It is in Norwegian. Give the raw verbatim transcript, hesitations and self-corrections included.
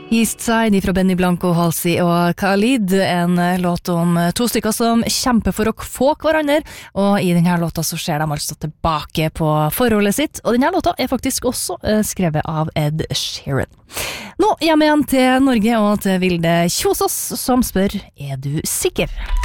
East Side fra Benny Blanco, Halsey og Khalid, en låt om to stykker som kjemper for å få hverandre, og i denne låta så ser de altså tilbake på forholdet sitt, og denne låta er faktisk også skrevet av Ed Sheeran. Nå hjemme igjen til Norge og til Vilde Kjosås, som spør, er du sikker?